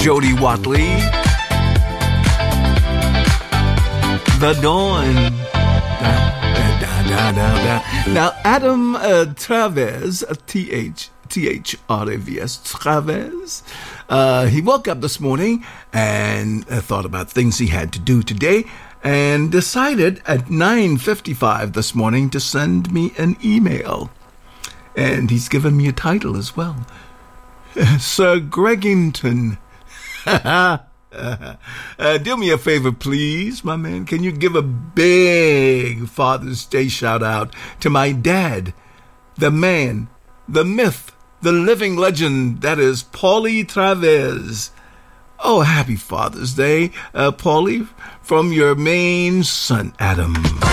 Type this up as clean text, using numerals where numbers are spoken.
Jody Watley. The Dawn. Now, Adam Travers, T-H-R-A-V-S, Travers, he woke up this morning and thought about things he had to do today and decided at 9:55 this morning to send me an email. And he's given me a title as well. Sir Gregington. Do me a favor, please, my man. Can you give a big Father's Day shout out to my dad, the man, the myth, the living legend, that is Paulie Travers. Oh, happy Father's Day, Paulie, from your main son, Adam.